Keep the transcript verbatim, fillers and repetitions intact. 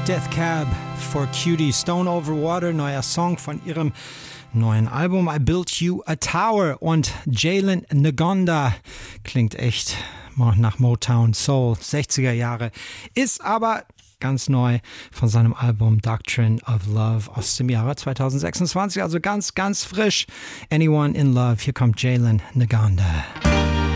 Death Cab for Cutie, Stone Over Water, neuer Song von ihrem neuen Album I Built You a Tower. Und Jalen Ngonda klingt echt nach Motown Soul, sechziger Jahre, ist aber ganz neu von seinem Album Doctrine of Love aus dem Jahre zweitausendsechsundzwanzig, also ganz, ganz frisch. Anyone in Love, hier kommt Jalen Ngonda.